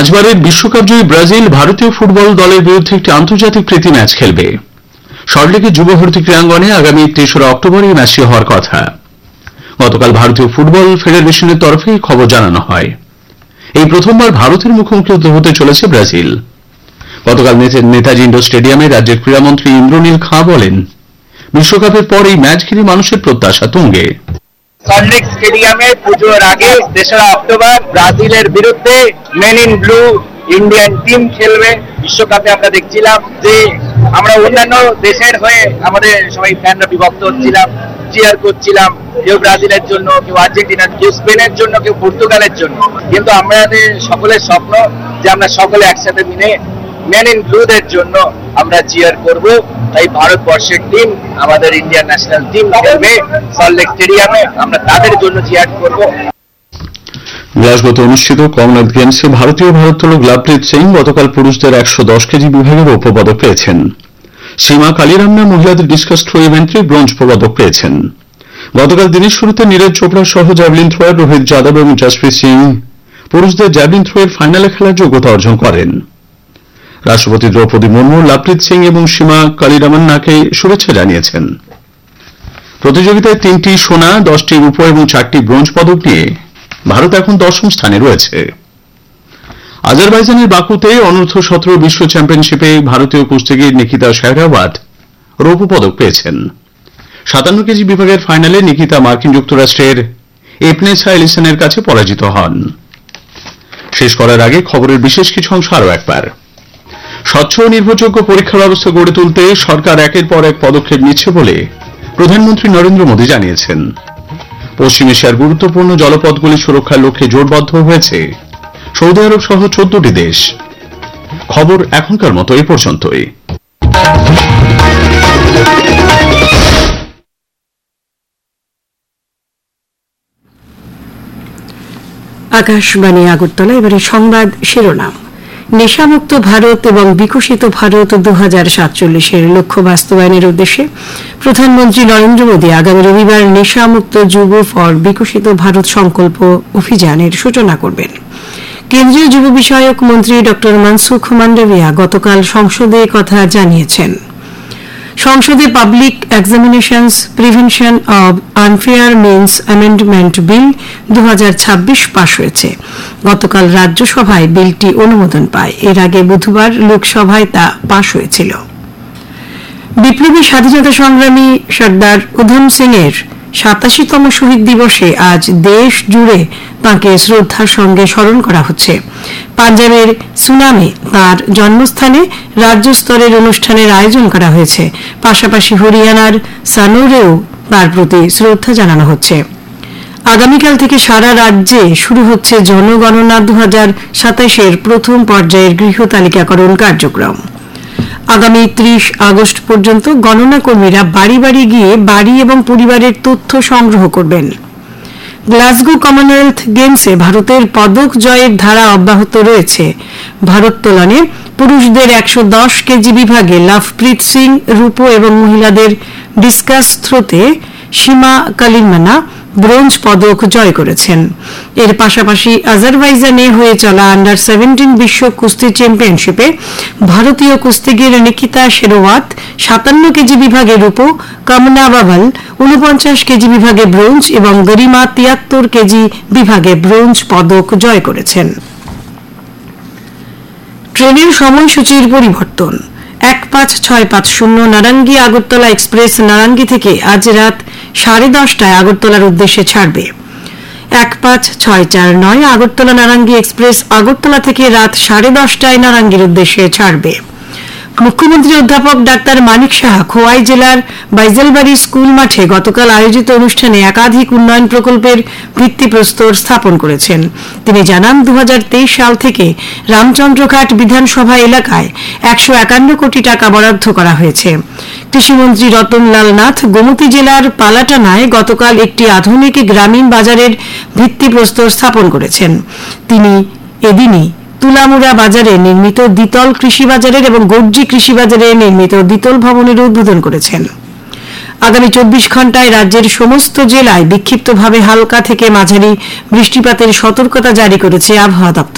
পাঁচবারের বিশ্বকাপ জয়ী ব্রাজিল ভারতীয় ফুটবল দলের বিরুদ্ধে একটি আন্তর্জাতিক প্রীতি ম্যাচ খেলবে। সল্টলেকের যুব ভারতী ক্রীড়াঙ্গনে আগামী ৩রা অক্টোবর এই ম্যাচটি হওয়ার কথা। গতকাল ভারতীয় ফুটবল ফেডারেশনের তরফে খবর জানানো হয়। এই প্রথমবার ভারতের মুখোমুখি হতে চলেছে ব্রাজিল। গতকাল নেতাজি ইন্ডোর স্টেডিয়ামে রাজ্যের ক্রীড়ামন্ত্রী ইন্দ্রনীল খাঁ বলেন, বিশ্বকাপের পর এই ম্যাচ ঘিরে মানুষের প্রত্যাশা তুঙ্গে। সল্টলেক স্টেডিয়ামে পুজোর আগে ৩রা অক্টোবর ব্রাজিলের বিরুদ্ধে men in blue Indian team খেলবে। বিশ্বকাপে আমরা দেখছিলাম যে আমরা অন্যান্য দেশের হয়ে আমাদের সবাই ফ্যানরা বিভক্ত হচ্ছিলাম, চিয়ার করছিলাম, কেউ ব্রাজিলের জন্য, কেউ আর্জেন্টিনার, কেউ স্পেনের জন্য, কেউ পর্তুগালের জন্য। কিন্তু আমাদের সকলের স্বপ্ন যে আমরা সকলে একসাথে মিলে মেন ইন ব্লুদের জন্য আমরা চিয়ার করব। তাই ভারতবর্ষের টিম, আমাদের ইন্ডিয়ান ন্যাশনাল টিম খেলবে সল্টলেক স্টেডিয়ামে, আমরা তাদের জন্য চিয়ার করব। গ্লাসগোতে অনুষ্ঠিত কমনওয়েলথ গেমসে ভারতীয় ভারোত্তোলক লাভপ্রীত সিং গতকাল পুরুষদের ১১০ কেজি বিভাগে রৌপ্য পদক পেয়েছেন। সীমা কালিরামনা মহিলাদের ডিসকাস থ্রো ইভেন্টে ব্রোঞ্জ পদক পেয়েছেন। গতকাল দিনের শুরুতে নীরজ চোপড়া সহ জ্যাভলিন থ্রোয়ার রোহিত যাদব এবং জসপ্রীত সিং পুরুষদের জ্যাভলিন থ্রো এর ফাইনালে খেলার যোগ্যতা অর্জন করেন। রাষ্ট্রপতি দ্রৌপদী মুর্মু লাভপ্রীত সিং এবং সীমা কালিরামান্নাকে শুভেচ্ছা জানিয়েছেন। প্রতিযোগিতায় ৩টি সোনা, 10টি রূপো এবং 4টি ব্রোঞ্জ পদক নিয়ে ভারত এখন 10ম স্থানে রয়েছে। আজারবাইজানের বাকুতে অনূর্ধ্ব 17 বিশ্ব চ্যাম্পিয়নশিপে ভারতীয় কুস্তিগির নিকিতা শেহরাওয়াত রৌপ্য পদক পেয়েছেন। 57 কেজি বিভাগের ফাইনালে নিকিতা মার্কিন যুক্তরাষ্ট্রের এপনেসা এলিসনের কাছে পরাজিত হন। শেষ করার আগে খবরের বিশেষ কিছু অংশ আরও একবার। স্বচ্ছ ও নির্ভরযোগ্য পরীক্ষা ব্যবস্থা গড়ে তুলতে সরকার একের পর এক পদক্ষেপ নিচ্ছে বলে প্রধানমন্ত্রী নরেন্দ্র মোদী জানিয়েছেন। পশ্চিম এশিয়ার গুরুত্বপূর্ণ জলপথগুলি সুরক্ষার লক্ষ্যে জোটবদ্ধ হয়েছে সৌদি আরব সহ 14টি দেশ। খবর এখনকার মতো এই পর্যন্তই। আকাশবাণী আগরতলা। এবারে সংবাদ শিরোনাম। নেশামুক্ত ভারত এবং বিকশিত ভারত 2047-এর লক্ষ্য বাস্তবায়নের উদ্দেশ্যে প্রধানমন্ত্রী নরেন্দ্র মোদী আগামী রবিবার নেশামুক্ত যুব ফর বিকশিত ভারত সংকল্প অভিযানের সূচনা করবেন। কেন্দ্রীয় যুব বিষয়ক মন্ত্রী ড মনসুখ মান্ডভিয়া গতকাল সংসদে কথা জানিয়েছেন। সংসদে public examinations prevention of unfair means amendment bill 2026 পাশ হয়েছে। গতকাল রাজ্যসভায় বিলটি অনুমোদন পায়। এর আগে বুধবার লোকসভায় তা পাশ হয়েছিল। বিপ্লবী স্বাধীনতা সংগ্রামী সর্দার উধম সিং এর 87তম শহীদ দিবসে আজ দেশ জুড়ে তাঁকে শ্রদ্ধার সঙ্গে স্মরণ করা হচ্ছে। পাঞ্জাবের সুনামে তাঁর জন্মস্থানে রাজ্য স্তরের অনুষ্ঠানের আয়োজন করা হয়েছে। পাশাপাশি হরিয়ানার সানোরেও তাঁর প্রতি শ্রদ্ধা জানানো হচ্ছে। আগামীকাল থেকে সারা রাজ্যে শুরু হচ্ছে জনগণনা 2027-এর প্রথম পর্যায়ের গৃহ তালিকাকরণ কার্যক্রম। আগামী 30 আগস্ট পর্যন্ত গণনা কর্মীরা বাড়ি বাড়ি গিয়ে বাড়ি এবং পরিবারের তথ্য সংগ্রহ করবেন। গ্লাসগো কমনওয়েলথ গেমসে ভারতের পদক জয়ের ধারা অব্যাহত রয়েছে। ভারোত্তোলনে পুরুষদের 110 কেজি বিভাগে লাভপ্রীত সিং রূপো এবং মহিলাদের ডিসকাস থ্রোতে সীমা কালিরামান্না ব্রোঞ্জ পদক জয় করেছেন। এর পাশাপাশি আজারবাইজানে হয়ে চলা আন্ডার 17 বিশ্ব কুস্তি চ্যাম্পিয়নশিপে ভারতীয় কুস্তিগির নিকিতা শেরওয়াত 57 কেজি বিভাগে রূপো, কামনা বাবল 49 কেজি বিভাগে ব্রোঞ্জ এবং গরিমা 73 কেজি বিভাগে ব্রোঞ্জ পদক জয় করেছেন। ট্রেনের সময়সূচির পরিবর্তন। 15650 নারাঙ্গি আগরতলা এক্সপ্রেস নারাঙ্গি থেকে আজ রাত 10:30টায় আগরতলার উদ্দেশ্যে ছাড়বে। 15649 আগরতলা নারাঙ্গি এক্সপ্রেস আগরতলা থেকে রাত 10:30টায় নারাঙ্গির উদ্দেশ্যে ছাড়বে। মুখ্যমন্ত্রী অধ্যাপক ডাক্তার মানিক সাহা খোয়াই জেলার বাইজলবাড়ি স্কুল মাঠে গতকাল আয়োজিত অনুষ্ঠানে একাধিক উন্নয়ন প্রকল্পের ভিত্তিপ্রস্তর স্থাপন করেছেন। তিনি জানান 2023 সাল থেকে রামচন্দ্রঘাট বিধানসভা এলাকায় 151 কোটি টাকা বরাদ্দ করা হয়েছে। কৃষিমন্ত্রী রতনলাল নাথ গোমতী জেলার পালাটানায় গতকাল একটি আধুনিক গ্রামীণ বাজারের ভিত্তিপ্রস্তর স্থাপন করেছেন। তিনি এদিনই তুলামুড়া বাজারে নির্মিত দ্বিতল কৃষি বাজারের এবং গর্জি কৃষি বাজারে নির্মিত দ্বিতল ভবনের উদ্বোধন করেছেন। আগামী 24 ঘণ্টায় রাজ্যের সমস্ত জেলায় বিক্ষিপ্তভাবে হালকা থেকে মাঝারি বৃষ্টিপাতের সতর্কতা জারি করেছে আবহাওয়া দপ্তর।